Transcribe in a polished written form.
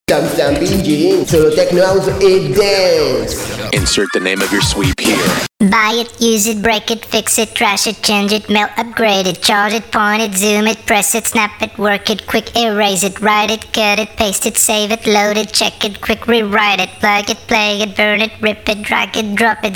Sam binging, solo techno house it dance. Insert the name of your sweep here. Buy it, use it, break it, fix it, trash it, change it, melt, upgrade it, charge it, point it, zoom it, press it, snap it, work it, quick erase it, write it, cut it, paste it, save it, load it, check it, quick rewrite it, plug it, play it, burn it, rip it, drag it, drop it,